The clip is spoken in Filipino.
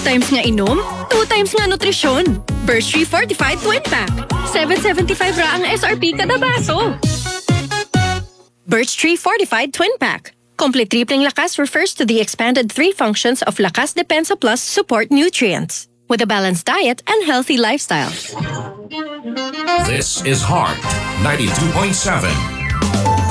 times nga inom, 2 times nga nutrisyon. Birch Tree Fortified Twin Pack. 7.75 ra ang SRP kada baso. Birch Tree Fortified Twin Pack. Complete tripling lakas refers to the expanded 3 functions of Lakas Depensa Plus support nutrients with a balanced diet and healthy lifestyle. This is Heart 92.7.